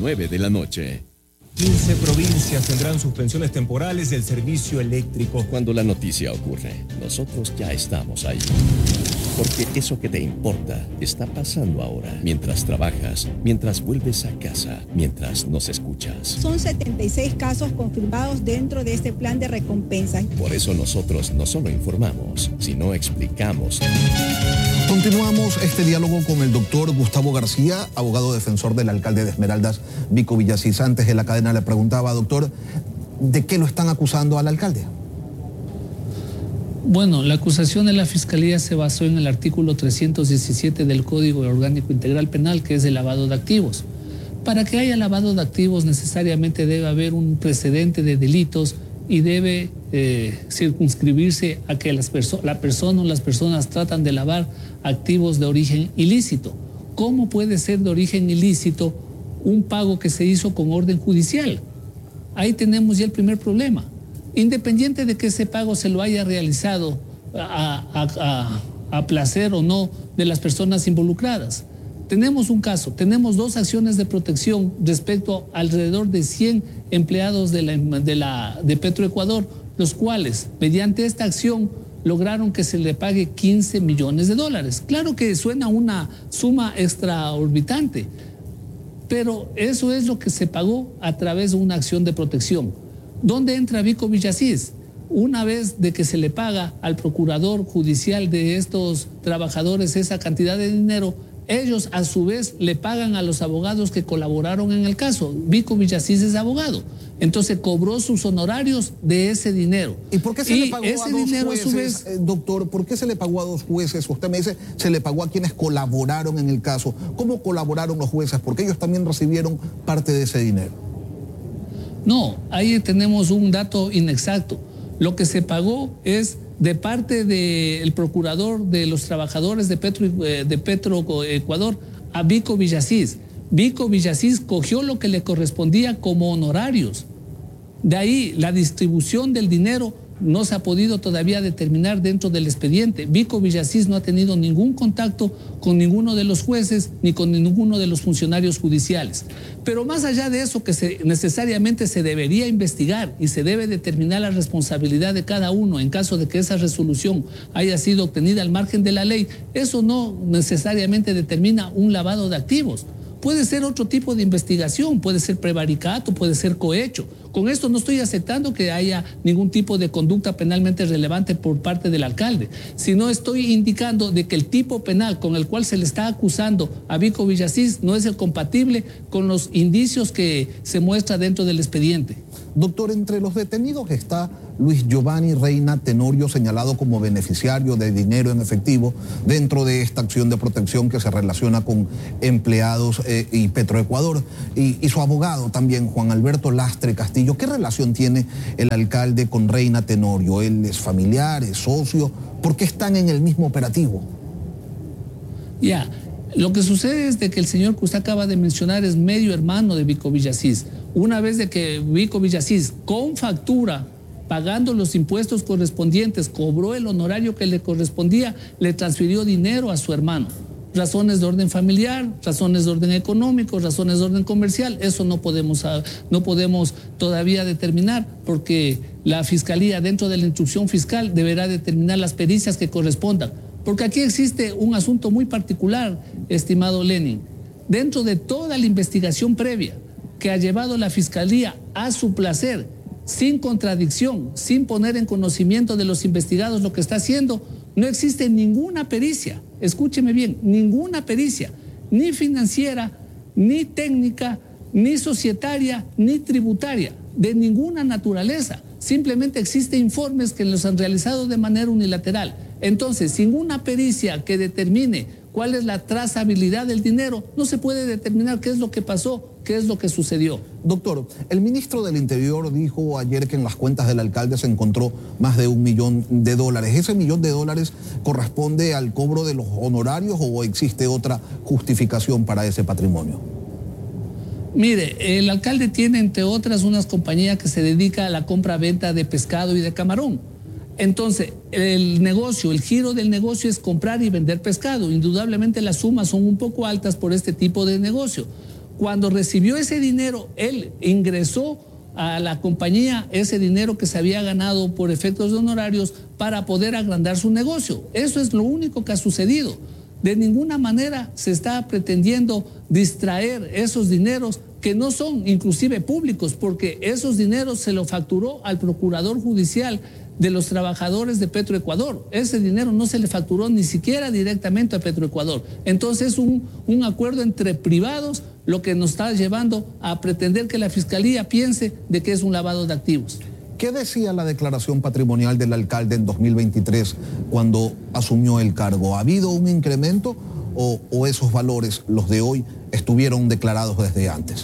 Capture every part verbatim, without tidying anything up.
nueve de la noche. quince provincias tendrán suspensiones temporales del servicio eléctrico. Cuando la noticia ocurre, nosotros ya estamos ahí. Porque eso que te importa está pasando ahora, mientras trabajas, mientras vuelves a casa, mientras nos escuchas. Son setenta y seis casos confirmados dentro de este plan de recompensa. Por eso nosotros no solo informamos, sino explicamos. Continuamos este diálogo con el doctor Gustavo García, abogado defensor del alcalde de Esmeraldas, Vico Villasís. Antes de la cadena le preguntaba, doctor, ¿de qué lo están acusando al alcalde? Bueno, la acusación de la Fiscalía se basó en el artículo trescientos diecisiete del Código Orgánico Integral Penal, que es el lavado de activos. Para que haya lavado de activos necesariamente debe haber un precedente de delitos y debe eh, circunscribirse a que las perso- la persona o las personas tratan de lavar activos de origen ilícito. ¿Cómo puede ser de origen ilícito un pago que se hizo con orden judicial? Ahí tenemos ya el primer problema. Independiente de que ese pago se lo haya realizado a, a, a, a placer o no de las personas involucradas. Tenemos un caso, tenemos dos acciones de protección respecto a alrededor de cien empleados de, la, de, la, de Petroecuador, los cuales, mediante esta acción, lograron que se le pague quince millones de dólares. Claro que suena una suma extraorbitante, pero eso es lo que se pagó a través de una acción de protección. ¿Dónde entra Vico Villasís? Una vez de que se le paga al procurador judicial de estos trabajadores esa cantidad de dinero, ellos a su vez le pagan a los abogados que colaboraron en el caso. Vico Villasís es abogado, entonces cobró sus honorarios de ese dinero. ¿Y por qué se y le pagó ese a dos dinero jueces, a su vez, eh, doctor? ¿Por qué se le pagó a dos jueces? Usted me dice, se le pagó a quienes colaboraron en el caso. ¿Cómo colaboraron los jueces? Porque ellos también recibieron parte de ese dinero. No, ahí tenemos un dato inexacto. Lo que se pagó es de parte del procurador de los trabajadores de Petro, de Petroecuador a Vico Villasís. Vico Villasís cogió lo que le correspondía como honorarios. De ahí la distribución del dinero no se ha podido todavía determinar dentro del expediente. Vico Villasís no ha tenido ningún contacto con ninguno de los jueces ni con ninguno de los funcionarios judiciales. Pero más allá de eso, que se, necesariamente se debería investigar y se debe determinar la responsabilidad de cada uno en caso de que esa resolución haya sido obtenida al margen de la ley, eso no necesariamente determina un lavado de activos. Puede ser otro tipo de investigación, puede ser prevaricato, puede ser cohecho. Con esto no estoy aceptando que haya ningún tipo de conducta penalmente relevante por parte del alcalde, sino estoy indicando de que el tipo penal con el cual se le está acusando a Vico Villasís no es el compatible con los indicios que se muestra dentro del expediente. Doctor, entre los detenidos está Luis Giovanni Reina Tenorio, señalado como beneficiario de dinero en efectivo dentro de esta acción de protección que se relaciona con empleados eh, y Petroecuador, y, y su abogado también, Juan Alberto Lastre Castillo. ¿Qué relación tiene el alcalde con Reina Tenorio? ¿Él es familiar, es socio? ¿Por qué están en el mismo operativo? Ya, lo que sucede es de que el señor que usted acaba de mencionar es medio hermano de Vico Villasís. Una vez de que Vico Villasís, con factura, pagando los impuestos correspondientes, cobró el honorario que le correspondía, le transfirió dinero a su hermano. Razones de orden familiar, razones de orden económico, razones de orden comercial, eso no podemos, no podemos todavía determinar, porque la Fiscalía, dentro de la instrucción fiscal, deberá determinar las pericias que correspondan. Porque aquí existe un asunto muy particular, estimado Lenin. Dentro de toda la investigación previa que ha llevado la Fiscalía a su placer, sin contradicción, sin poner en conocimiento de los investigados lo que está haciendo, no existe ninguna pericia, escúcheme bien, ninguna pericia, ni financiera, ni técnica, ni societaria, ni tributaria, de ninguna naturaleza. Simplemente existen informes que los han realizado de manera unilateral. Entonces, sin una pericia que determine cuál es la trazabilidad del dinero, no se puede determinar qué es lo que pasó, qué es lo que sucedió. Doctor, el ministro del Interior dijo ayer que en las cuentas del alcalde se encontró más de un millón de dólares. ¿Ese millón de dólares corresponde al cobro de los honorarios o existe otra justificación para ese patrimonio? Mire, el alcalde tiene, entre otras, unas compañías que se dedica a la compra-venta de pescado y de camarón. Entonces, el negocio, el giro del negocio es comprar y vender pescado. Indudablemente las sumas son un poco altas por este tipo de negocio. Cuando recibió ese dinero, él ingresó a la compañía ese dinero que se había ganado por efectos de honorarios para poder agrandar su negocio. Eso es lo único que ha sucedido. De ninguna manera se está pretendiendo distraer esos dineros que no son inclusive públicos, porque esos dineros se lo facturó al procurador judicial de los trabajadores de Petroecuador. Ese dinero no se le facturó ni siquiera directamente a Petroecuador. Entonces es un, un acuerdo entre privados lo que nos está llevando a pretender que la Fiscalía piense de que es un lavado de activos. ¿Qué decía la declaración patrimonial del alcalde en dos mil veintitrés cuando asumió el cargo? ¿Ha habido un incremento o, o esos valores, los de hoy, estuvieron declarados desde antes?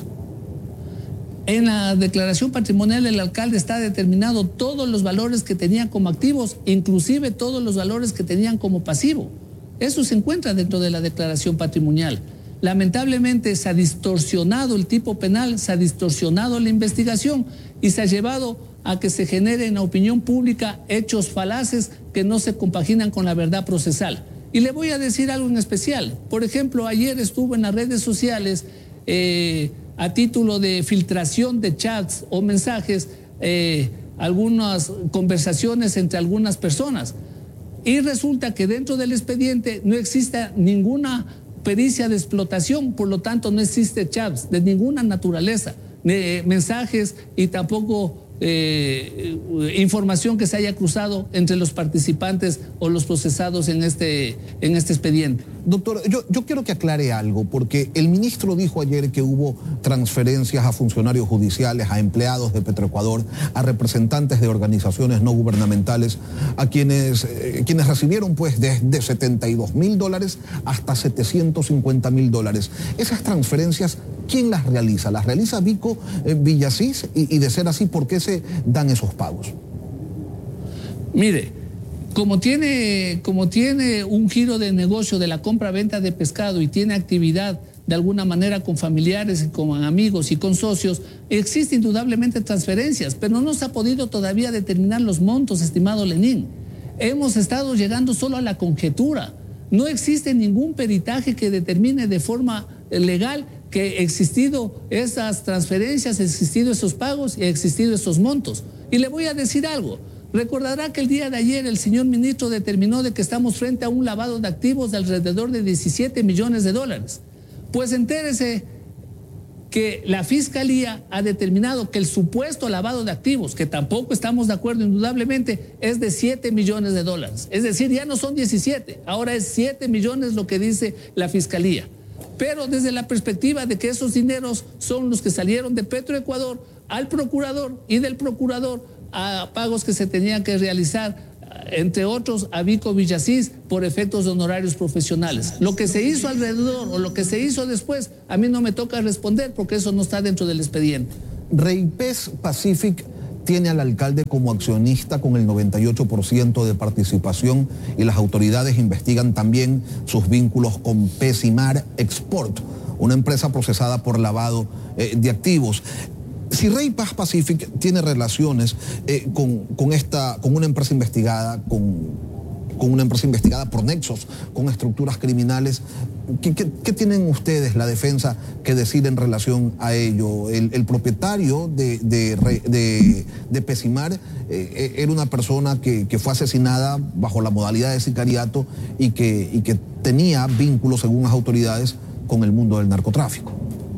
En la declaración patrimonial del alcalde está determinado todos los valores que tenían como activos, inclusive todos los valores que tenían como pasivo. Eso se encuentra dentro de la declaración patrimonial. Lamentablemente se ha distorsionado el tipo penal, se ha distorsionado la investigación y se ha llevado a que se genere en la opinión pública hechos falaces que no se compaginan con la verdad procesal. Y le voy a decir algo en especial. Por ejemplo, ayer estuvo en las redes sociales eh, a título de filtración de chats o mensajes, eh, algunas conversaciones entre algunas personas. Y resulta que dentro del expediente no existe ninguna pericia de explotación, por lo tanto no existe chats de ninguna naturaleza, de mensajes y tampoco eh, información que se haya cruzado entre los participantes o los procesados en este, en este expediente. Doctor, yo, yo quiero que aclare algo, porque el ministro dijo ayer que hubo transferencias a funcionarios judiciales, a empleados de Petroecuador, a representantes de organizaciones no gubernamentales, a quienes, eh, quienes recibieron pues desde setenta y dos mil dólares hasta setecientos cincuenta mil dólares. Esas transferencias, ¿quién las realiza? ¿Las realiza Vico eh, Villasís? Y, y de ser así, ¿por qué se dan esos pagos? Mire, Como tiene, como tiene un giro de negocio de la compra-venta de pescado y tiene actividad de alguna manera con familiares, con amigos y con socios, existen indudablemente transferencias, pero no se ha podido todavía determinar los montos, estimado Lenín. Hemos estado llegando solo a la conjetura. No existe ningún peritaje que determine de forma legal que existido esas transferencias, existido esos pagos y existido esos montos. Y le voy a decir algo. Recordará que el día de ayer el señor ministro determinó de que estamos frente a un lavado de activos de alrededor de diecisiete millones de dólares. Pues entérese que la Fiscalía ha determinado que el supuesto lavado de activos, que tampoco estamos de acuerdo indudablemente, es de siete millones de dólares. Es decir, ya no son diecisiete, ahora es siete millones lo que dice la Fiscalía. Pero desde la perspectiva de que esos dineros son los que salieron de Petroecuador al procurador y del procurador a pagos que se tenían que realizar, entre otros, a Vico Villasís por efectos de honorarios profesionales. Lo que se hizo alrededor o lo que se hizo después, a mí no me toca responder porque eso no está dentro del expediente. Reipes Pacific tiene al alcalde como accionista con el noventa y ocho por ciento de participación y las autoridades investigan también sus vínculos con Pesimar Export, una empresa procesada por lavado eh, de activos. Si Reipes Pacific tiene relaciones eh, con, con, esta, con una empresa investigada, con, con una empresa investigada por nexos, con estructuras criminales, ¿qué, qué, qué tienen ustedes, la defensa, que decir en relación a ello? El, el propietario de, de, de, de Pesimar eh, era una persona que, que fue asesinada bajo la modalidad de sicariato y que, y que tenía vínculos, según las autoridades, con el mundo del narcotráfico.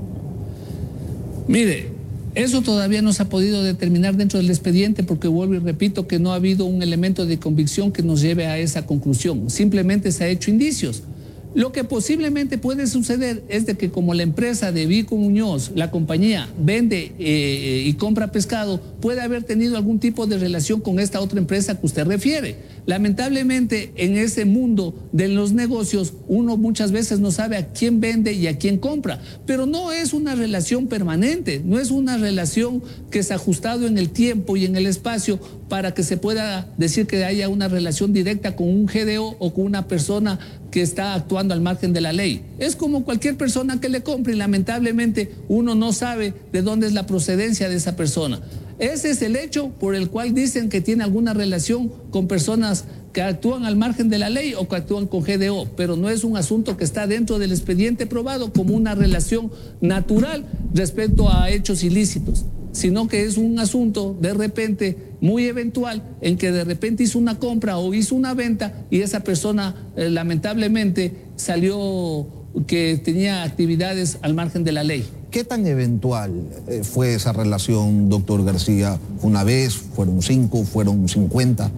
Mire, eso todavía no se ha podido determinar dentro del expediente porque vuelvo y repito que no ha habido un elemento de convicción que nos lleve a esa conclusión. Simplemente se ha hecho indicios. Lo que posiblemente puede suceder es de que como la empresa de Vico Muñoz, la compañía, vende eh, y compra pescado, puede haber tenido algún tipo de relación con esta otra empresa que usted refiere. Lamentablemente, en ese mundo de los negocios, uno muchas veces no sabe a quién vende y a quién compra, pero no es una relación permanente, no es una relación que se ha ajustado en el tiempo y en el espacio para que se pueda decir que haya una relación directa con un G D O o con una persona que está actuando al margen de la ley. Es como cualquier persona que le compre y lamentablemente uno no sabe de dónde es la procedencia de esa persona. Ese es el hecho por el cual dicen que tiene alguna relación con personas que actúan al margen de la ley o que actúan con G D O, pero no es un asunto que está dentro del expediente probado como una relación natural respecto a hechos ilícitos, sino que es un asunto de repente muy eventual en que de repente hizo una compra o hizo una venta y esa persona eh, lamentablemente salió que tenía actividades al margen de la ley. ¿Qué tan eventual eh, fue esa relación, doctor García? ¿Una vez? ¿Fueron cinco? ¿Fueron cincuenta?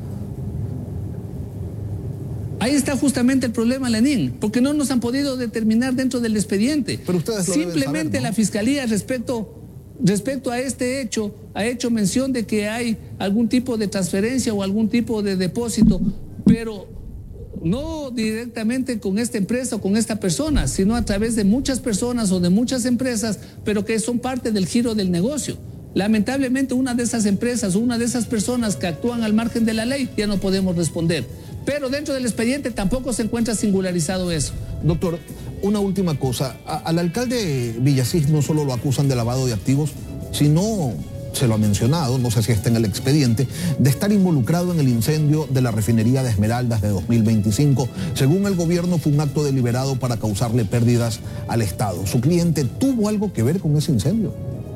Ahí está justamente el problema, Lenín, porque no nos han podido determinar dentro del expediente. Pero ustedes lo Simplemente deben saber, ¿no? La Fiscalía respecto, respecto a este hecho ha hecho mención de que hay algún tipo de transferencia o algún tipo de depósito, pero no directamente con esta empresa o con esta persona, sino a través de muchas personas o de muchas empresas, pero que son parte del giro del negocio. Lamentablemente una de esas empresas o una de esas personas que actúan al margen de la ley ya no podemos responder. Pero dentro del expediente tampoco se encuentra singularizado eso. Doctor, una última cosa. A, al alcalde Villasís no solo lo acusan de lavado de activos, sino, se lo ha mencionado, no sé si está en el expediente, de estar involucrado en el incendio de la refinería de Esmeraldas de dos mil veinticinco. Según el gobierno, fue un acto deliberado para causarle pérdidas al Estado. ¿Su cliente tuvo algo que ver con ese incendio?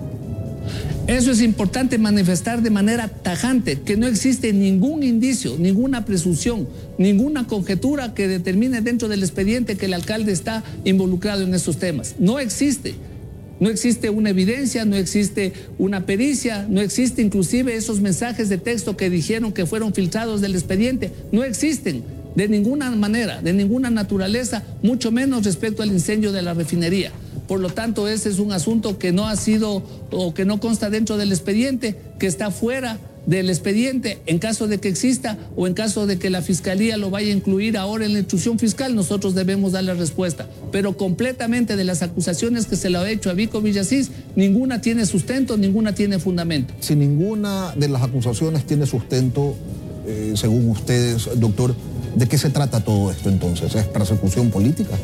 Eso es importante manifestar de manera tajante, que no existe ningún indicio, ninguna presunción, ninguna conjetura que determine dentro del expediente que el alcalde está involucrado en esos temas. No existe. No existe una evidencia, no existe una pericia, no existe inclusive esos mensajes de texto que dijeron que fueron filtrados del expediente. No existen de ninguna manera, de ninguna naturaleza, mucho menos respecto al incendio de la refinería. Por lo tanto, ese es un asunto que no ha sido o que no consta dentro del expediente, que está fuera del expediente. En caso de que exista o en caso de que la Fiscalía lo vaya a incluir ahora en la instrucción fiscal, nosotros debemos dar la respuesta. Pero completamente de las acusaciones que se le ha hecho a Vico Villasís, ninguna tiene sustento, ninguna tiene fundamento. Si ninguna de las acusaciones tiene sustento, eh, según ustedes, doctor, ¿de qué se trata todo esto entonces? ¿Es persecución política?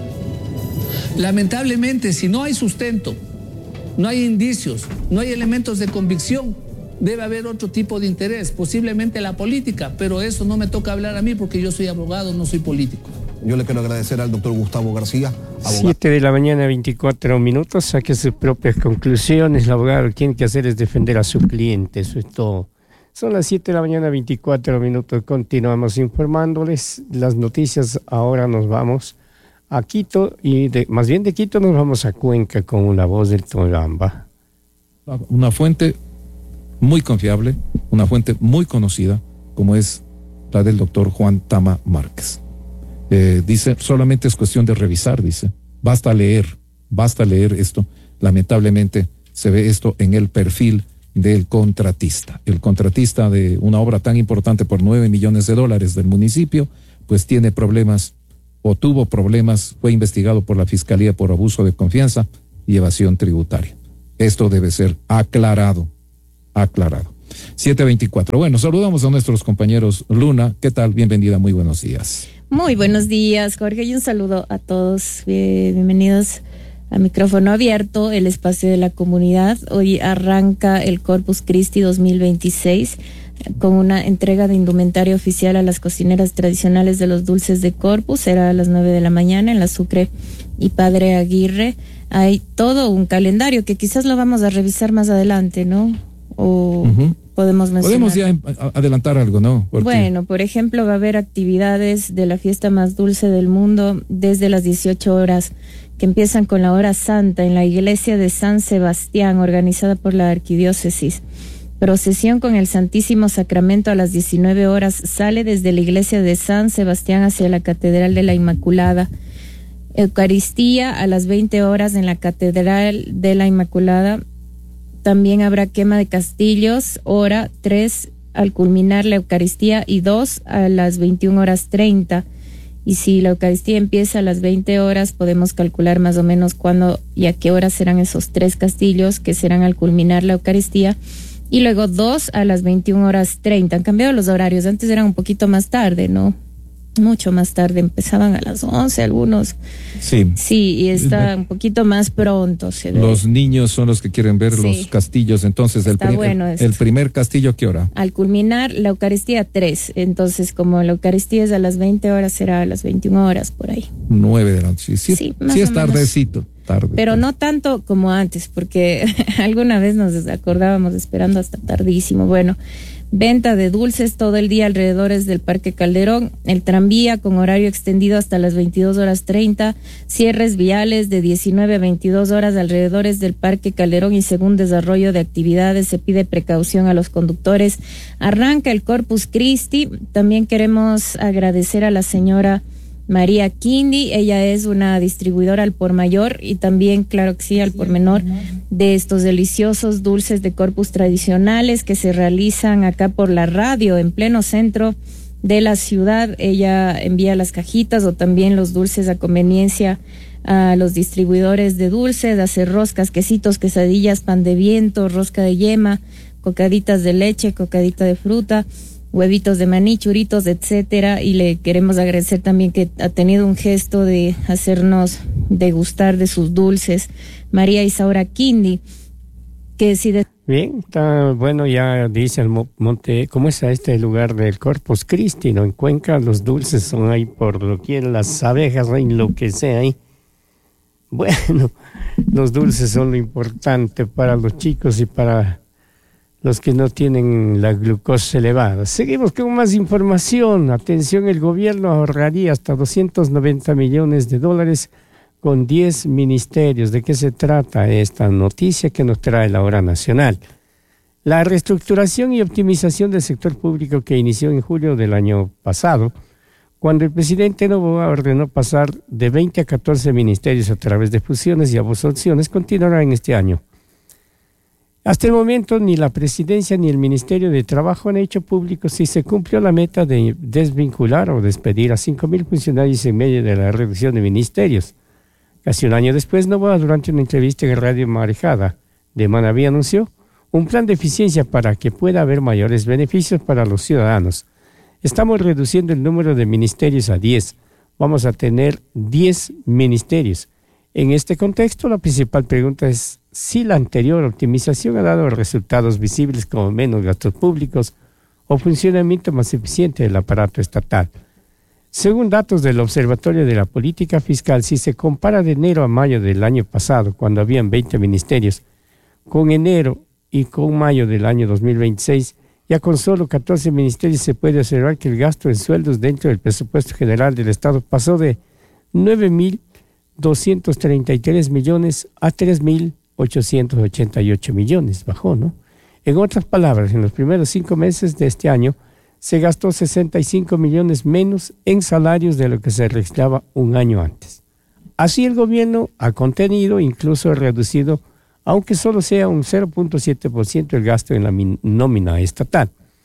Lamentablemente, si no hay sustento, no hay indicios, no hay elementos de convicción, debe haber otro tipo de interés, posiblemente la política, pero eso no me toca hablar a mí porque yo soy abogado, no soy político. Yo le quiero agradecer al doctor Gustavo García, abogado. Siete de la mañana, veinticuatro minutos, saque sus propias conclusiones. El abogado lo que tiene que hacer es defender a su cliente, eso es todo. Son las siete de la mañana, veinticuatro minutos, continuamos informándoles las noticias. Ahora nos vamos a Quito y de, más bien de Quito nos vamos a Cuenca con la voz del Tolamba. Una fuente muy confiable, una fuente muy conocida, como es la del doctor Juan Tama Márquez. Eh, dice, solamente es cuestión de revisar, dice, basta leer, basta leer esto. Lamentablemente se ve esto en el perfil del contratista. El contratista de una obra tan importante por nueve millones de dólares del municipio, pues tiene problemas o tuvo problemas, fue investigado por la Fiscalía por abuso de confianza y evasión tributaria. Esto debe ser aclarado, aclarado. siete veinticuatro. Bueno, saludamos a nuestros compañeros. Luna, ¿qué tal? Bienvenida, muy buenos días. Muy buenos días, Jorge, y un saludo a todos. Bienvenidos a Micrófono Abierto, el espacio de la comunidad. Hoy arranca el Corpus Christi dos mil veintiséis con una entrega de indumentaria oficial a las cocineras tradicionales de los dulces de Corpus. Será a las nueve de la mañana en la Sucre y Padre Aguirre. Hay todo un calendario que quizás lo vamos a revisar más adelante, ¿no? O uh-huh. podemos mencionar. Podemos ya adelantar algo, ¿no? Porque... Bueno, por ejemplo, va a haber actividades de la fiesta más dulce del mundo desde las dieciocho horas, que empiezan con la hora santa en la iglesia de San Sebastián, organizada por la arquidiócesis. Procesión con el Santísimo Sacramento a las diecinueve horas sale desde la iglesia de San Sebastián hacia la Catedral de la Inmaculada. Eucaristía a las veinte horas en la Catedral de la Inmaculada. También habrá quema de castillos, hora tres al culminar la Eucaristía y dos a las veintiuna horas treinta. Y si la Eucaristía empieza a las veinte horas, podemos calcular más o menos cuándo y a qué hora serán esos tres castillos que serán al culminar la Eucaristía. Y luego dos a las veintiuna horas treinta. Han cambiado los horarios, antes eran un poquito más tarde, ¿no? mucho más tarde, empezaban a las once algunos. Sí. Sí, y está un poquito más pronto. Se los niños son los que quieren ver sí. los castillos, entonces el, prim bueno el, el primer castillo, ¿a qué hora? Al culminar la Eucaristía tres, entonces como la Eucaristía es a las veinte horas, será a las veintiuna horas por ahí. nueve de la noche, sí, sí, sí es tardecito. Tarde, pero tarde. No tanto como antes, porque alguna vez nos acordábamos esperando hasta tardísimo. Bueno, venta de dulces todo el día alrededores del Parque Calderón, el tranvía con horario extendido hasta las veintidós horas treinta, cierres viales de diecinueve a veintidós horas alrededores del Parque Calderón y según desarrollo de actividades se pide precaución a los conductores. Arranca el Corpus Christi, también queremos agradecer a la señora María Quindi, ella es una distribuidora al por mayor y también, claro que sí, al por menor de estos deliciosos dulces de Corpus tradicionales que se realizan acá por la radio en pleno centro de la ciudad. Ella envía las cajitas o también los dulces a conveniencia a los distribuidores de dulces, hacer roscas, quesitos, quesadillas, pan de viento, rosca de yema, cocaditas de leche, cocadita de fruta, huevitos de maní, churitos, etcétera, y le queremos agradecer también que ha tenido un gesto de hacernos degustar de sus dulces, María Isaura Quindi, que si de... Bien, está bueno, ya dice el monte, ¿cómo es a este lugar del Corpus Christi? ¿No? En Cuenca los dulces son ahí por doquier, las abejas, ahí lo que sea ahí. Bueno, los dulces son lo importante para los chicos y para los que no tienen la glucosa elevada. Seguimos con más información. Atención, el gobierno ahorraría hasta doscientos noventa millones de dólares con diez ministerios. ¿De qué se trata esta noticia que nos trae la Hora Nacional? La reestructuración y optimización del sector público que inició en julio del año pasado, cuando el presidente Noboa ordenó pasar de veinte a catorce ministerios a través de fusiones y absorciones, continuará en este año. Hasta el momento ni la presidencia ni el Ministerio de Trabajo han hecho público si se cumplió la meta de desvincular o despedir a cinco mil funcionarios en medio de la reducción de ministerios. Casi un año después, Noboa, durante una entrevista en Radio Marejada de Manabí, anunció un plan de eficiencia para que pueda haber mayores beneficios para los ciudadanos. Estamos reduciendo el número de ministerios a diez. Vamos a tener diez ministerios. En este contexto, la principal pregunta es si la anterior optimización ha dado resultados visibles como menos gastos públicos o funcionamiento más eficiente del aparato estatal. Según datos del Observatorio de la Política Fiscal, si se compara de enero a mayo del año pasado, cuando habían veinte ministerios, con enero y con mayo del año dos mil veintiséis, ya con solo catorce ministerios se puede observar que el gasto en sueldos dentro del presupuesto general del Estado pasó de nueve mil doscientos treinta y tres millones a tres mil ochocientos ochenta y ocho millones, bajó, ¿no? En otras palabras, en los primeros cinco meses de este año se gastó sesenta y cinco millones menos en salarios de lo que se registraba un año antes. Así el gobierno ha contenido, incluso reducido, aunque solo sea un cero punto siete por ciento el gasto en la nómina estatal.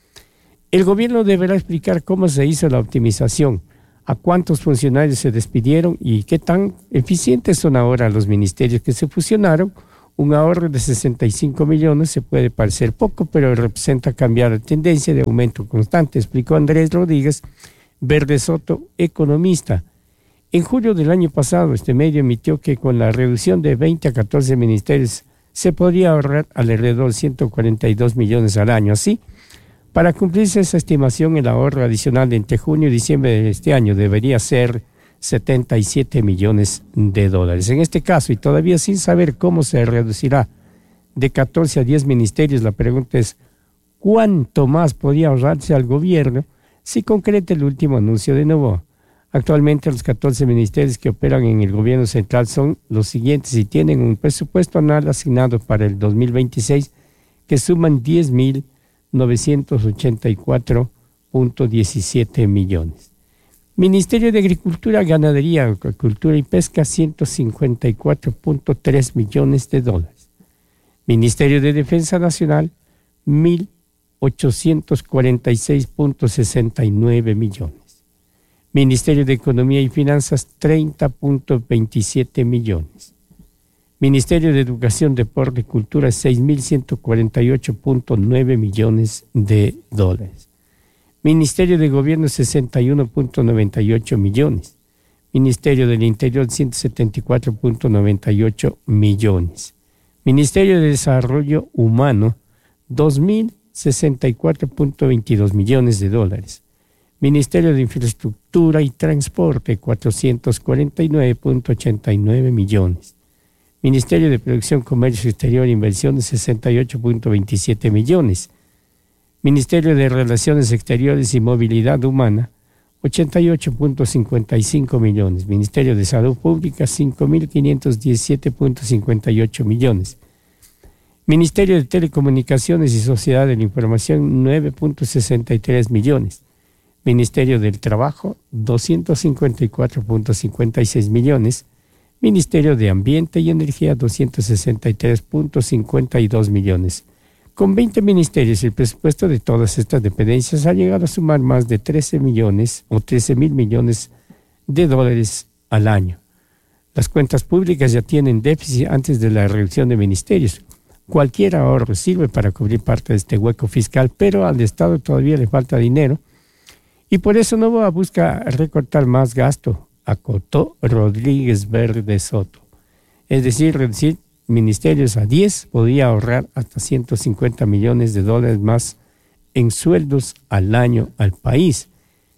El gobierno deberá explicar cómo se hizo la optimización, a cuántos funcionarios se despidieron y qué tan eficientes son ahora los ministerios que se fusionaron. Un ahorro de sesenta y cinco millones se puede parecer poco, pero representa cambiar la tendencia de aumento constante, explicó Andrés Rodríguez Verde Soto, economista. En julio del año pasado, este medio emitió que con la reducción de veinte a catorce ministerios se podría ahorrar alrededor de ciento cuarenta y dos millones al año. Así, para cumplirse esa estimación, el ahorro adicional de entre junio y diciembre de este año debería ser setenta y siete millones de dólares. En este caso, y todavía sin saber cómo se reducirá de catorce a diez ministerios, la pregunta es ¿cuánto más podría ahorrarse al gobierno si concreta el último anuncio de Noboa? Actualmente los catorce ministerios que operan en el gobierno central son los siguientes y tienen un presupuesto anual asignado para el dos mil veintiséis que suman diez mil novecientos ochenta y cuatro punto diecisiete millones. Ministerio de Agricultura, Ganadería, Acuicultura y Pesca, ciento cincuenta y cuatro punto tres millones de dólares. Ministerio de Defensa Nacional, mil ochocientos cuarenta y seis punto sesenta y nueve millones. Ministerio de Economía y Finanzas, treinta punto veintisiete millones. Ministerio de Educación, Deporte y Cultura, seis mil ciento cuarenta y ocho punto nueve millones de dólares. Ministerio de Gobierno sesenta y uno punto noventa y ocho millones. Ministerio del Interior ciento setenta y cuatro punto noventa y ocho millones. Ministerio de Desarrollo Humano dos mil sesenta y cuatro punto veintidós millones de dólares. Ministerio de Infraestructura y Transporte cuatrocientos cuarenta y nueve punto ochenta y nueve millones. Ministerio de Producción, Comercio Exterior e Inversiones sesenta y ocho punto veintisiete millones. Ministerio de Relaciones Exteriores y Movilidad Humana ochenta y ocho punto cincuenta y cinco millones. Ministerio de Salud Pública cinco mil quinientos diecisiete punto cincuenta y ocho millones. Ministerio de Telecomunicaciones y Sociedad de la Información nueve punto sesenta y tres millones. Ministerio del Trabajo doscientos cincuenta y cuatro punto cincuenta y seis millones. Ministerio de Ambiente y Energía doscientos sesenta y tres punto cincuenta y dos millones. Con veinte ministerios, el presupuesto de todas estas dependencias ha llegado a sumar más de trece millones o trece mil millones de dólares al año. Las cuentas públicas ya tienen déficit antes de la reducción de ministerios. Cualquier ahorro sirve para cubrir parte de este hueco fiscal, pero al Estado todavía le falta dinero y por eso Novoa busca recortar más gasto, acotó Rodríguez Verde Soto. Es decir, reducir ministerios a diez podría ahorrar hasta ciento cincuenta millones de dólares más en sueldos al año al país.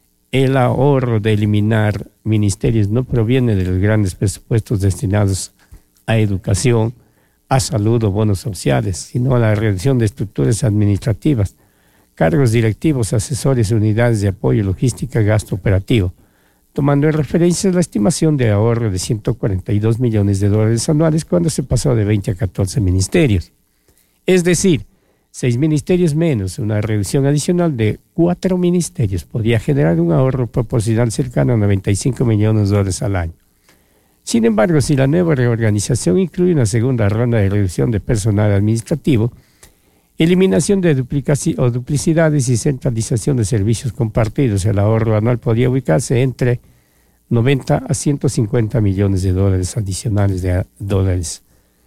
El ahorro de eliminar ministerios no proviene de los grandes presupuestos destinados a educación, a salud o bonos sociales, sino a la reducción de estructuras administrativas, cargos directivos, asesores, unidades de apoyo, logística, gasto operativo, tomando en referencia la estimación de ahorro de ciento cuarenta y dos millones de dólares anuales cuando se pasó de veinte a catorce ministerios. Es decir, seis ministerios menos, una reducción adicional de cuatro ministerios podría generar un ahorro proporcional cercano a noventa y cinco millones de dólares al año. Sin embargo, si la nueva reorganización incluye una segunda ronda de reducción de personal administrativo, eliminación de duplicaci- o duplicidades y centralización de servicios compartidos, el ahorro anual podría ubicarse entre noventa a ciento cincuenta millones de dólares adicionales de a- dólares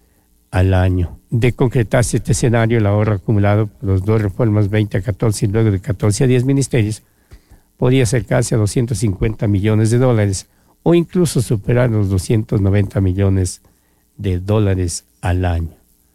al año. De concretarse este escenario, el ahorro acumulado por las dos reformas veinte a catorce y luego de catorce a diez ministerios podría acercarse a doscientos cincuenta millones de dólares o incluso superar los doscientos noventa millones de dólares al año.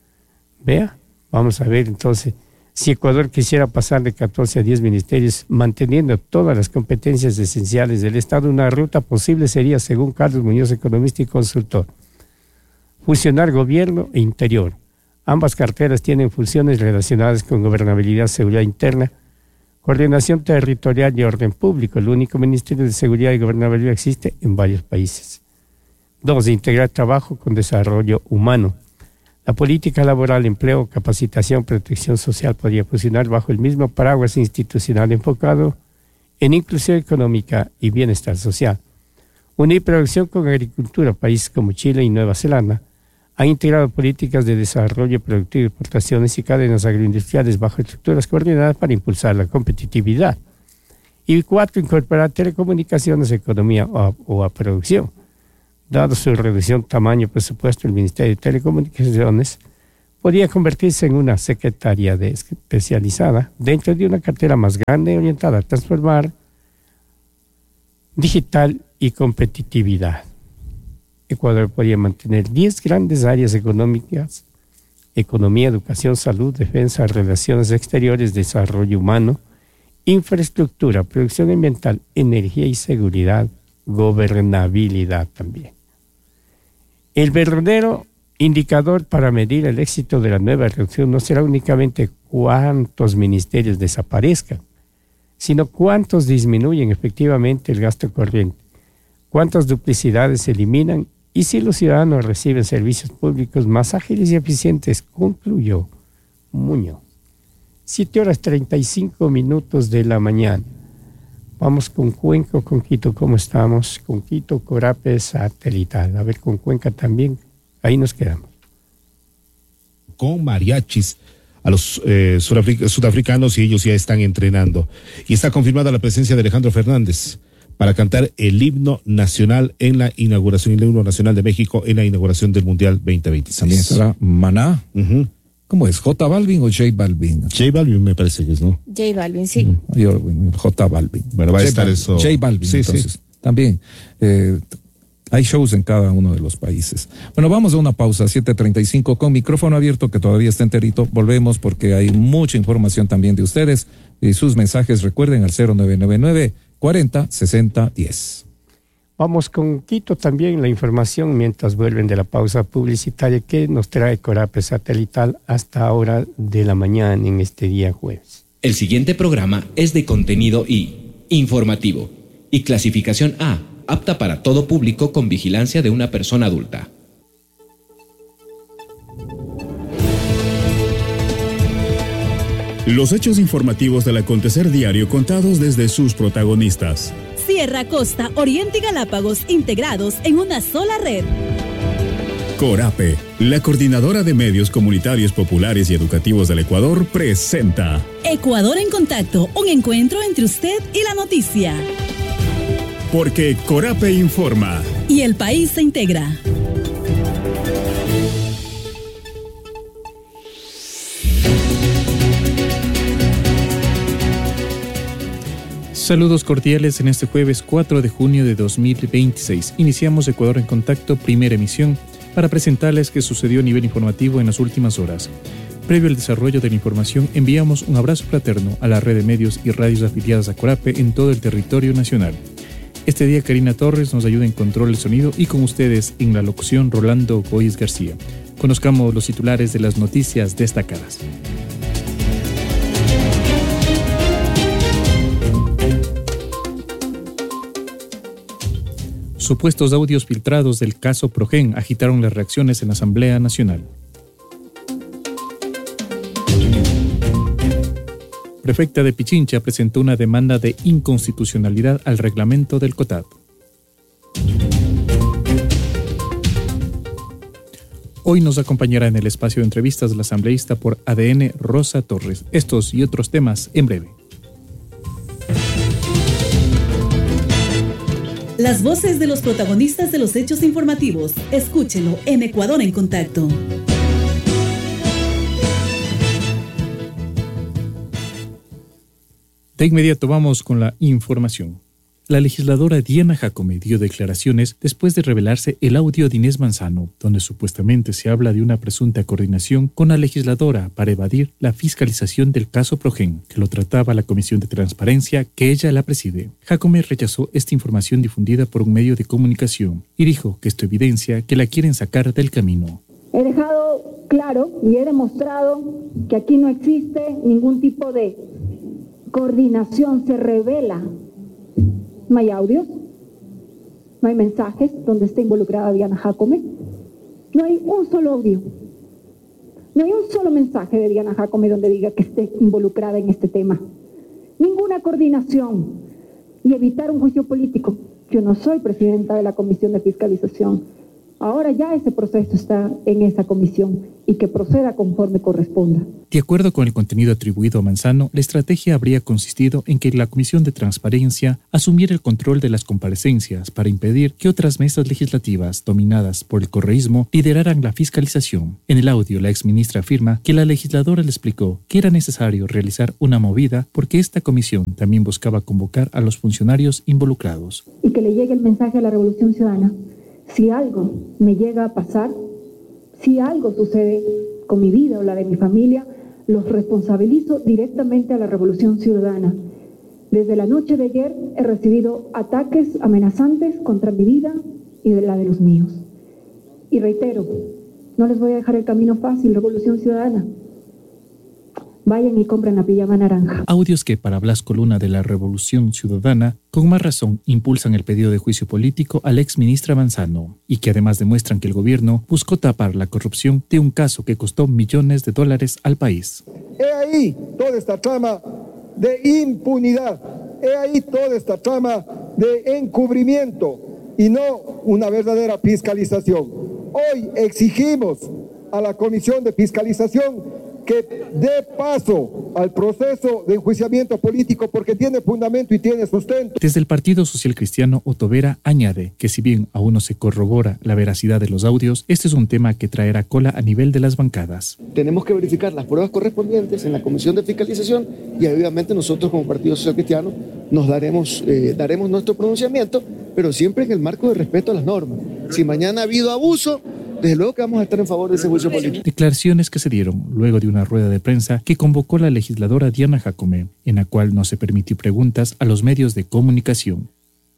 Vea. Vamos a ver entonces, si Ecuador quisiera pasar de catorce a diez ministerios, manteniendo todas las competencias esenciales del Estado, una ruta posible sería, según Carlos Muñoz, economista y consultor, fusionar gobierno e interior. Ambas carteras tienen funciones relacionadas con gobernabilidad, seguridad interna, coordinación territorial y orden público. El único Ministerio de Seguridad y Gobernabilidad existe en varios países. Dos, integrar trabajo con desarrollo humano. La política laboral, empleo, capacitación, protección social podría funcionar bajo el mismo paraguas institucional enfocado en inclusión económica y bienestar social. Unir producción con agricultura. Países como Chile y Nueva Zelanda han integrado políticas de desarrollo productivo, exportaciones y cadenas agroindustriales bajo estructuras coordinadas para impulsar la competitividad. Y cuatro, incorporar telecomunicaciones, economía o a, o a producción. Dado su reducción tamaño presupuesto, el Ministerio de Telecomunicaciones podría convertirse en una secretaría de especializada dentro de una cartera más grande orientada a transformar digital y competitividad. Ecuador podría mantener diez grandes áreas económicas: economía, educación, salud, defensa, relaciones exteriores, desarrollo humano, infraestructura, producción ambiental, energía y seguridad, gobernabilidad también. El verdadero indicador para medir el éxito de la nueva reducción no será únicamente cuántos ministerios desaparezcan, sino cuántos disminuyen efectivamente el gasto corriente, cuántas duplicidades se eliminan y si los ciudadanos reciben servicios públicos más ágiles y eficientes, concluyó Muñoz. Siete horas treinta y cinco minutos de la mañana. Vamos con Cuenca, con Quito, ¿cómo estamos? Con Quito, Corape, satelital. A ver, con Cuenca también, ahí nos quedamos. Con mariachis a los eh, sudafric- sudafricanos y ellos ya están entrenando. Y está confirmada la presencia de Alejandro Fernández para cantar el himno nacional en la inauguración, el himno nacional de México en la inauguración del Mundial veinte veintiséis. También estará Maná. Uh-huh. ¿Cómo es? ¿J Balvin o J Balvin? J Balvin me parece que es, ¿no? J Balvin, sí. Mm, yo, J Balvin. Bueno, va a J estar Balvin. eso. J Balvin, sí, entonces. Sí. También. Eh, hay shows en cada uno de los países. Bueno, vamos a una pausa, siete treinta y cinco, con micrófono abierto, que todavía está enterito. Volvemos porque hay mucha información también de ustedes y sus mensajes. Recuerden al cero nueve nueve nueve, cuarenta, sesenta, diez. Vamos con Quito también, la información mientras vuelven de la pausa publicitaria que nos trae Corape Satelital hasta hora de la mañana en este día jueves. El siguiente programa es de contenido I, informativo, y clasificación A, apta para todo público con vigilancia de una persona adulta. Los hechos informativos del acontecer diario contados desde sus protagonistas. Sierra, Costa, Oriente y Galápagos integrados en una sola red. Corape, la coordinadora de medios comunitarios populares y educativos del Ecuador, presenta Ecuador en Contacto, un encuentro entre usted y la noticia. Porque Corape informa. Y el país se integra. Saludos cordiales en este jueves cuatro de junio de dos mil veintiséis. Iniciamos Ecuador en Contacto, primera emisión, para presentarles qué sucedió a nivel informativo en las últimas horas. Previo al desarrollo de la información, enviamos un abrazo fraterno a la red de medios y radios afiliadas a Corape en todo el territorio nacional. Este día Karina Torres nos ayuda en control del sonido y con ustedes en la locución Rolando Goiz García. Conozcamos los titulares de las noticias destacadas. Supuestos audios filtrados del caso Progen agitaron las reacciones en la Asamblea Nacional. Prefecta de Pichincha presentó una demanda de inconstitucionalidad al reglamento del COTAD. Hoy nos acompañará en el espacio de entrevistas la asambleísta por A D N Rosa Torres. Estos y otros temas en breve. Las voces de los protagonistas de los hechos informativos. Escúchelo en Ecuador en Contacto. De inmediato vamos con la información. La legisladora Diana Jacome dio declaraciones después de revelarse el audio de Inés Manzano, donde supuestamente se habla de una presunta coordinación con la legisladora para evadir la fiscalización del caso Progen, que lo trataba la Comisión de Transparencia que ella la preside. Jacome rechazó esta información difundida por un medio de comunicación y dijo que esto evidencia que la quieren sacar del camino. He dejado claro y he demostrado que aquí no existe ningún tipo de coordinación, se revela. No hay audios, no hay mensajes donde esté involucrada Diana Jacome, no hay un solo audio, no hay un solo mensaje de Diana Jacome donde diga que esté involucrada en este tema. Ninguna coordinación y evitar un juicio político. Yo no soy presidenta de la Comisión de Fiscalización. Ahora ya ese proceso está en esa comisión y que proceda conforme corresponda. De acuerdo con el contenido atribuido a Manzano, la estrategia habría consistido en que la Comisión de Transparencia asumiera el control de las comparecencias para impedir que otras mesas legislativas dominadas por el correísmo lideraran la fiscalización. En el audio, la exministra afirma que la legisladora le explicó que era necesario realizar una movida porque esta comisión también buscaba convocar a los funcionarios involucrados. Y que le llegue el mensaje a la Revolución Ciudadana. Si algo me llega a pasar, si algo sucede con mi vida o la de mi familia, los responsabilizo directamente a la Revolución Ciudadana. Desde la noche de ayer he recibido ataques amenazantes contra mi vida y de la de los míos. Y reitero, no les voy a dejar el camino fácil, Revolución Ciudadana. Vayan y compren la pijama naranja. Audios que para Blasco Luna de la Revolución Ciudadana, con más razón, impulsan el pedido de juicio político a la exministra Manzano y que además demuestran que el gobierno buscó tapar la corrupción de un caso que costó millones de dólares al país. He ahí toda esta trama de impunidad, he ahí toda esta trama de encubrimiento y no una verdadera fiscalización. Hoy exigimos a la Comisión de Fiscalización que dé paso al proceso de enjuiciamiento político porque tiene fundamento y tiene sustento. Desde el Partido Social Cristiano, Otto Vera añade que si bien aún no se corrobora la veracidad de los audios, este es un tema que traerá cola a nivel de las bancadas. Tenemos que verificar las pruebas correspondientes en la Comisión de Fiscalización y obviamente nosotros como Partido Social Cristiano nos daremos, eh, daremos nuestro pronunciamiento, pero siempre en el marco de respeto a las normas. Si mañana ha habido abuso, desde luego que vamos a estar en favor de ese juicio político. Declaraciones que se dieron luego de una rueda de prensa que convocó la legisladora Diana Jacome, en la cual no se permitió preguntas a los medios de comunicación.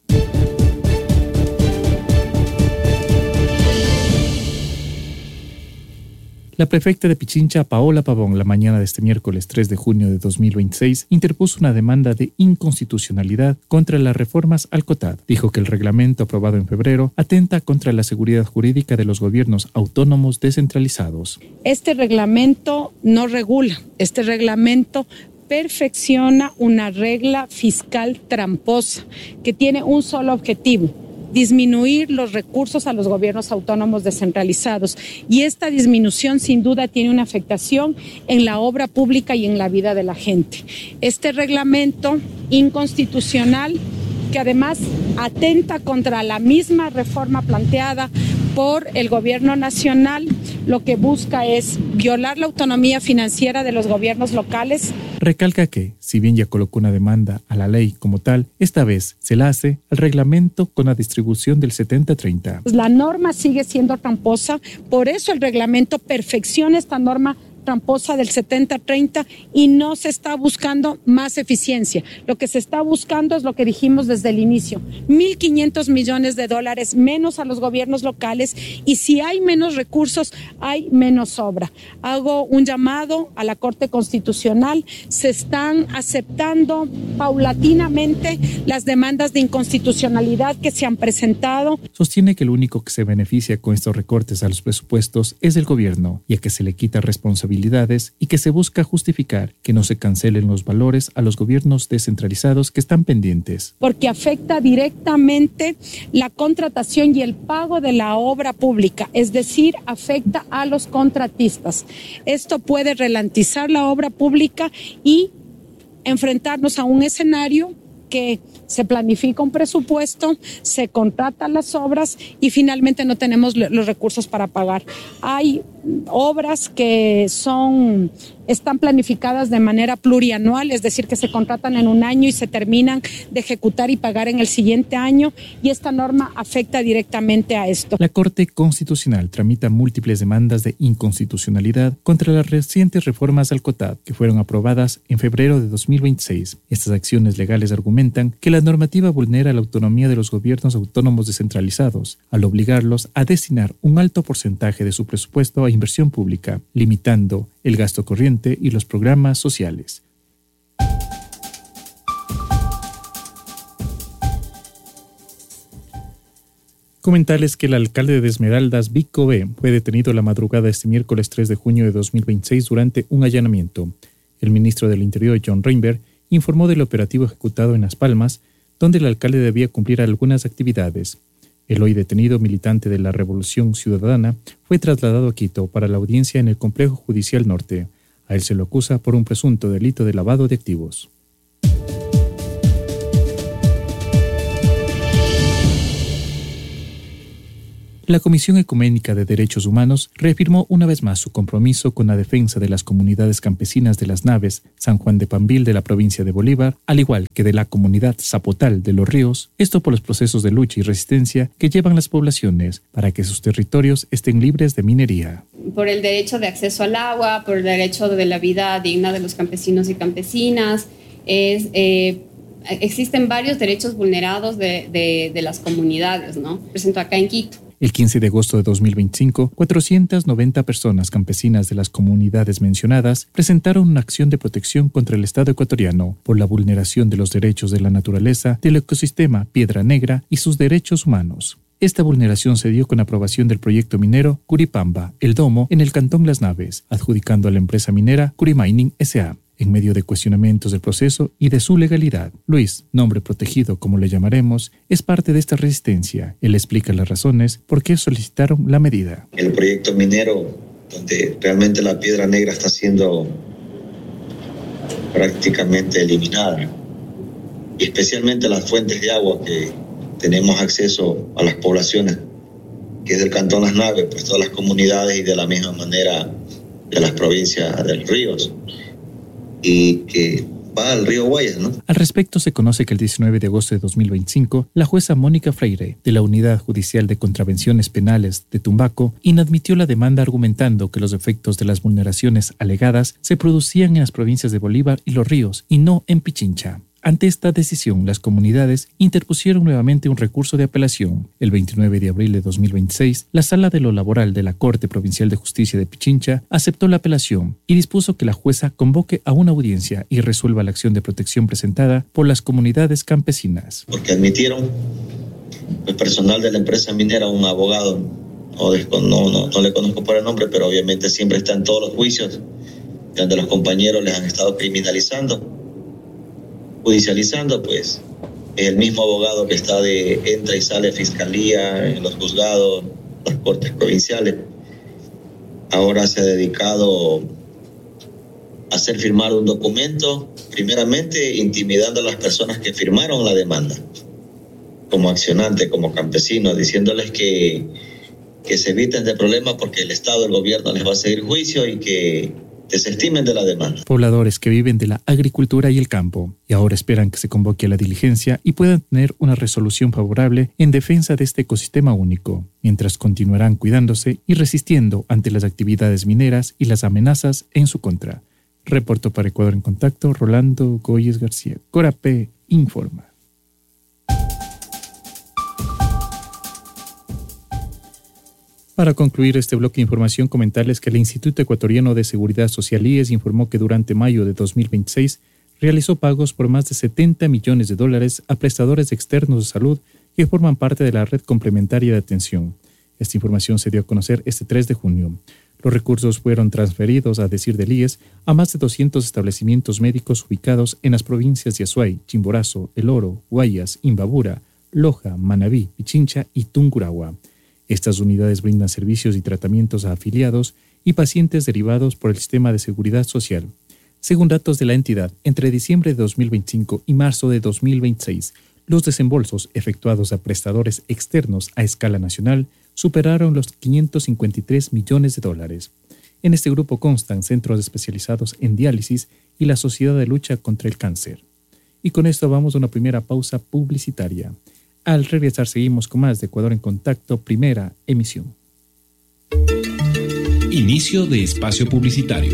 La prefecta de Pichincha, Paola Pavón, la mañana de este miércoles tres de junio de dos mil veintiséis, interpuso una demanda de inconstitucionalidad contra las reformas al COTAD. Dijo que el reglamento aprobado en febrero atenta contra la seguridad jurídica de los gobiernos autónomos descentralizados. Este reglamento no regula, este reglamento perfecciona una regla fiscal tramposa que tiene un solo objetivo: disminuir los recursos a los gobiernos autónomos descentralizados, y esta disminución sin duda tiene una afectación en la obra pública y en la vida de la gente. Este reglamento inconstitucional, que además atenta contra la misma reforma planteada por el gobierno nacional, lo que busca es violar la autonomía financiera de los gobiernos locales. Recalca que, si bien ya colocó una demanda a la ley como tal, esta vez se la hace al reglamento con la distribución del setenta treinta. La norma sigue siendo tramposa, por eso el reglamento perfecciona esta norma tramposa del setenta treinta y no se está buscando más eficiencia. Lo que se está buscando es lo que dijimos desde el inicio: mil quinientos millones de dólares menos a los gobiernos locales, y si hay menos recursos, hay menos obra. Hago un llamado a la Corte Constitucional. Se están aceptando paulatinamente las demandas de inconstitucionalidad que se han presentado. Sostiene que el único que se beneficia con estos recortes a los presupuestos es el gobierno, ya que se le quita responsabilidad y que se busca justificar que no se cancelen los valores a los gobiernos descentralizados que están pendientes. Porque afecta directamente la contratación y el pago de la obra pública, es decir, afecta a los contratistas. Esto puede ralentizar la obra pública y enfrentarnos a un escenario que se planifica un presupuesto, se contratan las obras y finalmente no tenemos los recursos para pagar. Hay obras que son, están planificadas de manera plurianual, es decir, que se contratan en un año y se terminan de ejecutar y pagar en el siguiente año, y esta norma afecta directamente a esto. La Corte Constitucional tramita múltiples demandas de inconstitucionalidad contra las recientes reformas al COTAD que fueron aprobadas en febrero de dos mil veintiséis. Estas acciones legales argumentan que la normativa vulnera la autonomía de los gobiernos autónomos descentralizados al obligarlos a destinar un alto porcentaje de su presupuesto a inversión pública, limitando el gasto corriente y los programas sociales. Comentarles que el alcalde de Esmeraldas, Vico B., fue detenido la madrugada este miércoles tres de junio de dos mil veintiséis durante un allanamiento. El ministro del Interior, John Reinberg, informó del operativo ejecutado en Las Palmas, donde el alcalde debía cumplir algunas actividades. El hoy detenido militante de la Revolución Ciudadana fue trasladado a Quito para la audiencia en el Complejo Judicial Norte. A él se lo acusa por un presunto delito de lavado de activos. La Comisión Ecuménica de Derechos Humanos reafirmó una vez más su compromiso con la defensa de las comunidades campesinas de Las Naves, San Juan de Pambil de la provincia de Bolívar, al igual que de la comunidad Zapotal de Los Ríos, esto por los procesos de lucha y resistencia que llevan las poblaciones para que sus territorios estén libres de minería. Por el derecho de acceso al agua, por el derecho de la vida digna de los campesinos y campesinas, es... Eh, existen varios derechos vulnerados de, de, de las comunidades, ¿no? Presento acá en Quito. El quince de agosto de dos mil veinticinco, cuatrocientas noventa personas campesinas de las comunidades mencionadas presentaron una acción de protección contra el Estado ecuatoriano por la vulneración de los derechos de la naturaleza, del ecosistema Piedra Negra y sus derechos humanos. Esta vulneración se dio con aprobación del proyecto minero Curipamba, El Domo, en el cantón Las Naves, adjudicando a la empresa minera Curimining S A En medio de cuestionamientos del proceso y de su legalidad, Luis, nombre protegido como le llamaremos, es parte de esta resistencia. Él explica las razones por qué solicitaron la medida. El proyecto minero donde realmente la piedra negra está siendo prácticamente eliminada, y especialmente las fuentes de agua que tenemos acceso a las poblaciones, que es del Cantón Las Naves, pues todas las comunidades, y de la misma manera de las provincias de los ríos, y que va al río Guayas, ¿no? Al respecto, se conoce que el diecinueve de agosto de dos mil veinticinco, la jueza Mónica Freire, de la Unidad Judicial de Contravenciones Penales de Tumbaco, inadmitió la demanda argumentando que los efectos de las vulneraciones alegadas se producían en las provincias de Bolívar y Los Ríos, y no en Pichincha. Ante esta decisión, las comunidades interpusieron nuevamente un recurso de apelación. El veintinueve de abril de dos mil veintiséis, la Sala de lo Laboral de la Corte Provincial de Justicia de Pichincha aceptó la apelación y dispuso que la jueza convoque a una audiencia y resuelva la acción de protección presentada por las comunidades campesinas. Porque admitieron el personal de la empresa minera, un abogado, no, no, no, no le conozco por el nombre, pero obviamente siempre está en todos los juicios donde los compañeros les han estado criminalizando, judicializando, pues el mismo abogado que está de entra y sale fiscalía, en los juzgados, las cortes provinciales, ahora se ha dedicado a hacer firmar un documento, primeramente intimidando a las personas que firmaron la demanda, como accionantes, como campesinos, diciéndoles que, que se eviten de problemas porque el Estado, el gobierno les va a seguir juicio y que desestimen de la demanda. Pobladores que viven de la agricultura y el campo y ahora esperan que se convoque a la diligencia y puedan tener una resolución favorable en defensa de este ecosistema único, mientras continuarán cuidándose y resistiendo ante las actividades mineras y las amenazas en su contra. Reportó para Ecuador en Contacto Rolando Goyes García. Corapé informa. Para concluir este bloque de información, comentarles que el Instituto Ecuatoriano de Seguridad Social I E S informó que durante mayo de dos mil veintiséis realizó pagos por más de setenta millones de dólares a prestadores externos de salud que forman parte de la red complementaria de atención. Esta información se dio a conocer este tres de junio. Los recursos fueron transferidos, a decir del I E S, a más de doscientos establecimientos médicos ubicados en las provincias de Azuay, Chimborazo, El Oro, Guayas, Imbabura, Loja, Manabí, Pichincha y Tungurahua. Estas unidades brindan servicios y tratamientos a afiliados y pacientes derivados por el sistema de seguridad social. Según datos de la entidad, entre diciembre de dos mil veinticinco y marzo de dos mil veintiséis, los desembolsos efectuados a prestadores externos a escala nacional superaron los quinientos cincuenta y tres millones de dólares. En este grupo constan centros especializados en diálisis y la Sociedad de Lucha contra el Cáncer. Y con esto vamos a una primera pausa publicitaria. Al regresar seguimos con más de Ecuador en Contacto, primera emisión. Inicio de espacio publicitario.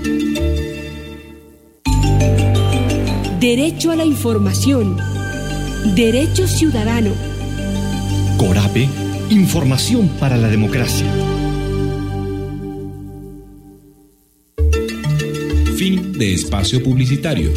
Derecho a la información. Derecho ciudadano. Corape, información para la democracia. Fin de espacio publicitario.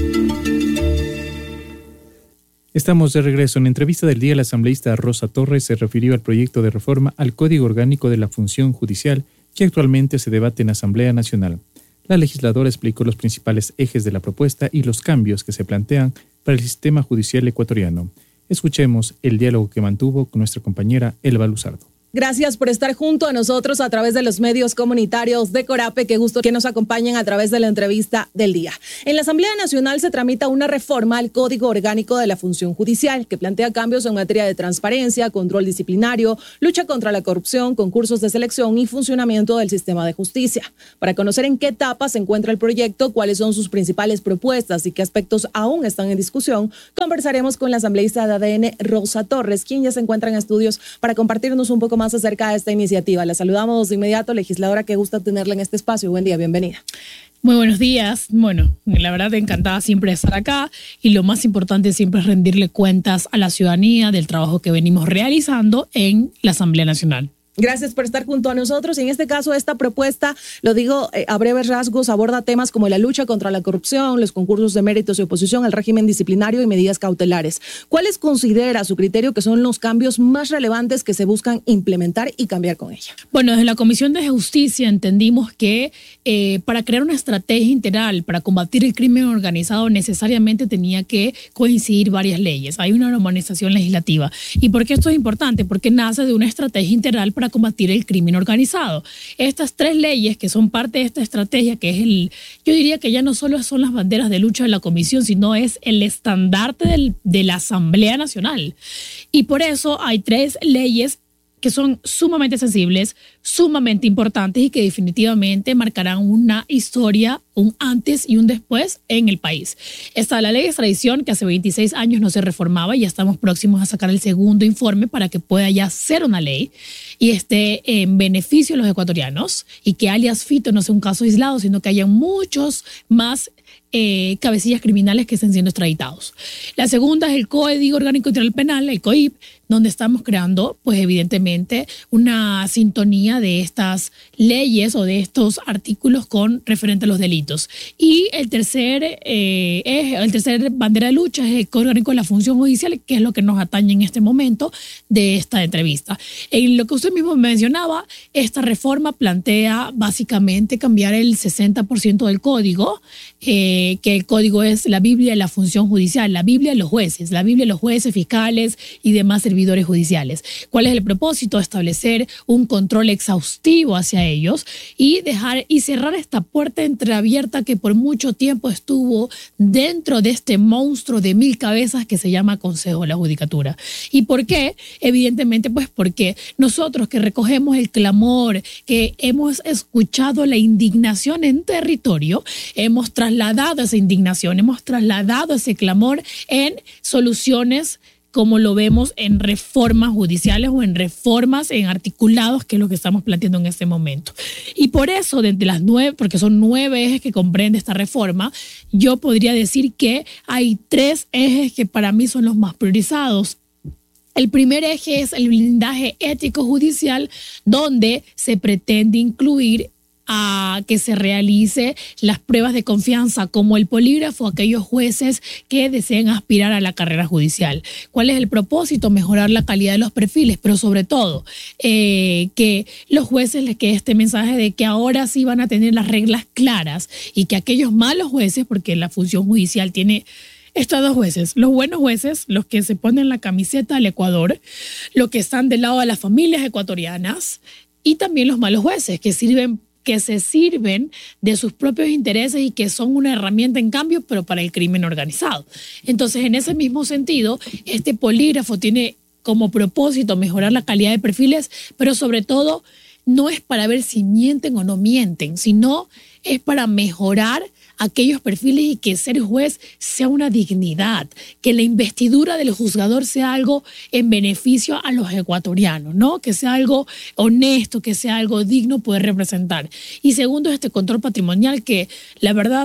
Estamos de regreso. En entrevista del día, la asambleísta Rosa Torres se refirió al proyecto de reforma al Código Orgánico de la Función Judicial que actualmente se debate en la Asamblea Nacional. La legisladora explicó los principales ejes de la propuesta y los cambios que se plantean para el sistema judicial ecuatoriano. Escuchemos el diálogo que mantuvo con nuestra compañera Elba Luzardo. Gracias por estar junto a nosotros a través de los medios comunitarios de Corape. Qué gusto que nos acompañen a través de la entrevista del día. En la Asamblea Nacional se tramita una reforma al Código Orgánico de la Función Judicial que plantea cambios en materia de transparencia, control disciplinario, lucha contra la corrupción, concursos de selección y funcionamiento del sistema de justicia. Para conocer en qué etapa se encuentra el proyecto, cuáles son sus principales propuestas y qué aspectos aún están en discusión, conversaremos con la asambleísta de A D N, Rosa Torres, quien ya se encuentra en estudios para compartirnos un poco más acerca de esta iniciativa. La saludamos de inmediato, legisladora, qué gusto tenerla en este espacio. Buen día, bienvenida. Muy buenos días. Bueno, la verdad encantada siempre de estar acá y lo más importante siempre es rendirle cuentas a la ciudadanía del trabajo que venimos realizando en la Asamblea Nacional. Gracias por estar junto a nosotros. En este caso, esta propuesta, lo digo eh, a breves rasgos, aborda temas como la lucha contra la corrupción, los concursos de méritos y oposición, el régimen disciplinario y medidas cautelares. ¿Cuáles considera a su criterio que son los cambios más relevantes que se buscan implementar y cambiar con ella? Bueno, desde la Comisión de Justicia entendimos que eh, para crear una estrategia integral para combatir el crimen organizado necesariamente tenía que coincidir varias leyes. Hay una armonización legislativa. ¿Y por qué esto es importante? Porque nace de una estrategia integral para para combatir el crimen organizado. Estas tres leyes que son parte de esta estrategia, que es el, yo diría que ya no solo son las banderas de lucha de la Comisión, sino es el estandarte del, de la Asamblea Nacional. Y por eso hay tres leyes que son sumamente sensibles, sumamente importantes y que definitivamente marcarán una historia, un antes y un después en el país. Está la ley de extradición, que hace veintiséis años no se reformaba y ya estamos próximos a sacar el segundo informe para que pueda ya ser una ley y esté en beneficio de los ecuatorianos y que alias Fito no sea un caso aislado, sino que haya muchos más Eh, cabecillas criminales que estén siendo extraditados. La segunda es el Código Orgánico Integral Penal, el C O I P, donde estamos creando, pues evidentemente, una sintonía de estas leyes o de estos artículos con referente a los delitos. Y el tercer, eh, es, el tercer bandera de lucha es el Código Orgánico de la Función Judicial, que es lo que nos atañe en este momento de esta entrevista. En lo que usted mismo mencionaba, esta reforma plantea básicamente cambiar el sesenta por ciento del código, eh, que el código es la Biblia de la función judicial, la Biblia de los jueces, la Biblia de los jueces, fiscales y demás servidores judiciales. ¿Cuál es el propósito? Establecer un control exhaustivo hacia ellos y dejar y cerrar esta puerta entreabierta que por mucho tiempo estuvo dentro de este monstruo de mil cabezas que se llama Consejo de la Judicatura. ¿Y por qué? Evidentemente, pues porque nosotros que recogemos el clamor, que hemos escuchado la indignación en territorio, hemos trasladado esa indignación, hemos trasladado ese clamor en soluciones como lo vemos en reformas judiciales o en reformas en articulados, que es lo que estamos planteando en este momento. Y por eso, de entre las nueve, porque son nueve ejes que comprende esta reforma, yo podría decir que hay tres ejes que para mí son los más priorizados. El primer eje es el blindaje ético judicial, donde se pretende incluir a que se realice las pruebas de confianza como el polígrafo a aquellos jueces que deseen aspirar a la carrera judicial. ¿Cuál es el propósito? Mejorar la calidad de los perfiles, pero sobre todo eh, que los jueces les quede este mensaje de que ahora sí van a tener las reglas claras y que aquellos malos jueces, porque la función judicial tiene estos dos jueces, los buenos jueces, los que se ponen la camiseta del Ecuador, los que están del lado de las familias ecuatorianas, y también los malos jueces que sirven que se sirven de sus propios intereses y que son una herramienta en cambio, pero para el crimen organizado. Entonces, en ese mismo sentido, este polígrafo tiene como propósito mejorar la calidad de perfiles, pero sobre todo no es para ver si mienten o no mienten, sino es para mejorar aquellos perfiles y que ser juez sea una dignidad, que la investidura del juzgador sea algo en beneficio a los ecuatorianos, ¿no? Que sea algo honesto, que sea algo digno poder representar. Y segundo, este control patrimonial que la verdad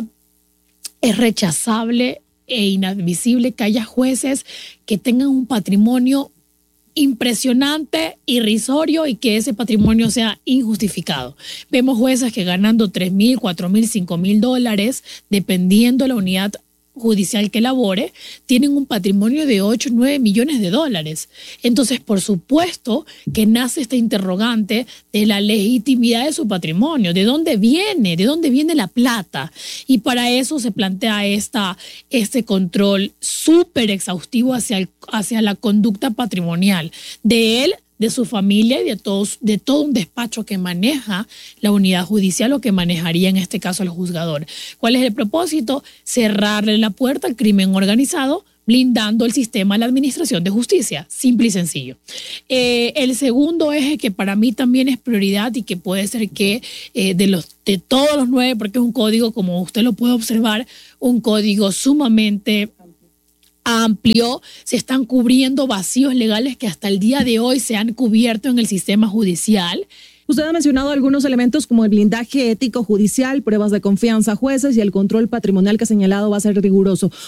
es rechazable e inadmisible que haya jueces que tengan un patrimonio impresionante, irrisorio y que ese patrimonio sea injustificado. Vemos jueces que ganando tres mil, cuatro mil, cinco mil dólares, dependiendo la unidad judicial que elabore, tienen un patrimonio de ocho, nueve millones de dólares. Entonces, por supuesto que nace esta interrogante de la legitimidad de su patrimonio, de dónde viene, de dónde viene la plata. Y para eso se plantea esta, este control súper exhaustivo hacia, el, hacia la conducta patrimonial de él, de su familia y de, todos, de todo un despacho que maneja la unidad judicial o que manejaría en este caso el juzgador. ¿Cuál es el propósito? Cerrarle la puerta al crimen organizado, blindando el sistema de la administración de justicia, simple y sencillo. Eh, el segundo eje que para mí también es prioridad y que puede ser que eh, de, los, de todos los nueve, porque es un código, como usted lo puede observar, un código sumamente amplio, se están cubriendo vacíos legales que hasta el día de hoy se han cubierto en el sistema judicial. Usted ha mencionado algunos elementos como el blindaje ético judicial, pruebas de confianza a jueces y el control patrimonial que ha señalado va a ser riguroso.